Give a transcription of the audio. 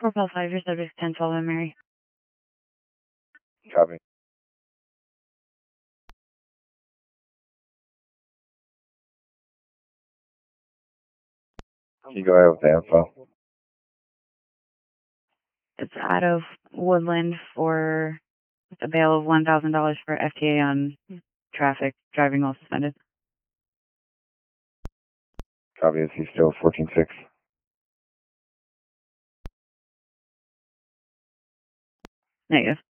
Propel 5, your subject 1012 Mary. Copy. Can you go ahead with the info? It's out of Woodland for a bail of $1,000 for FTA on traffic, driving while suspended. Copy. Is he still 14-6? Negative.